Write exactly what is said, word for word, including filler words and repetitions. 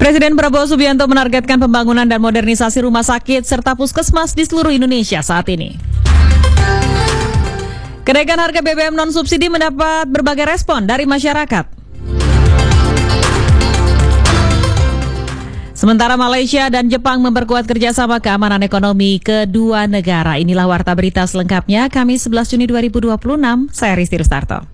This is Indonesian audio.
Presiden Prabowo Subianto menargetkan pembangunan dan modernisasi rumah sakit serta puskesmas di seluruh Indonesia saat ini. Kenaikan harga B B M non-subsidi mendapat berbagai respon dari masyarakat. Sementara Malaysia dan Jepang memperkuat kerjasama keamanan ekonomi kedua negara. Inilah Warta Berita selengkapnya, Kamis sebelas Juni dua ribu dua puluh enam. Saya Risti Rustarto.